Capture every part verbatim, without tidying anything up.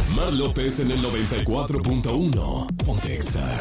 Mar López en el noventa y cuatro punto uno. Ponte Exa.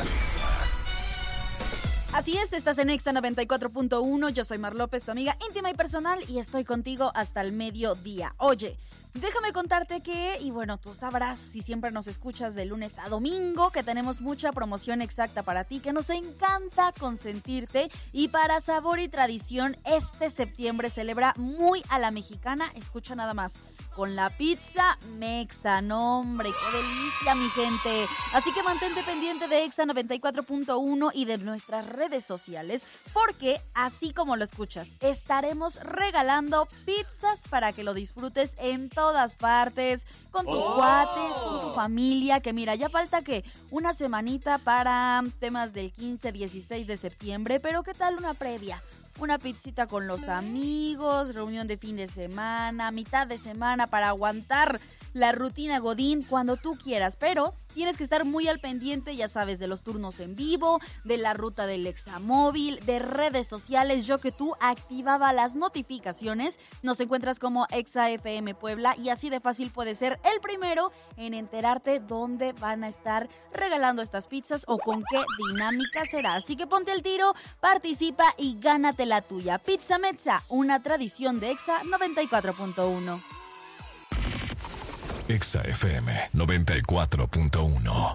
Así es, estás en Exa noventa y cuatro punto uno. Yo soy Mar López, tu amiga íntima y personal, y estoy contigo hasta el mediodía. Oye, déjame contarte que, y bueno, tú sabrás si siempre nos escuchas de lunes a domingo, que tenemos mucha promoción exacta para ti, que nos encanta consentirte. Y para sabor y tradición, este septiembre celebra muy a la mexicana. Escucha nada más, con la pizza Mexa. No, hombre, qué delicia, mi gente. Así que mantente pendiente de Exa noventa y cuatro punto uno y de nuestras redes sociales, porque así como lo escuchas, estaremos regalando pizzas para que lo disfrutes en todas partes, con tus oh. cuates, con tu familia, que mira, ya falta que una semanita para temas del quince, dieciséis de septiembre, pero ¿qué tal una previa? Una pizzita con los amigos, reunión de fin de semana, mitad de semana para aguantar la rutina godín cuando tú quieras, pero tienes que estar muy al pendiente, ya sabes, de los turnos en vivo, de la ruta del Examóvil, de redes sociales. Yo que tú activaba las notificaciones. Nos encuentras como Exa F M Puebla y así de fácil puedes ser el primero en enterarte dónde van a estar regalando estas pizzas o con qué dinámica será. Así que ponte al tiro, participa y gánate la tuya. Pizza Mexa, una tradición de Exa noventa y cuatro punto uno. Exa F M noventa y cuatro punto uno.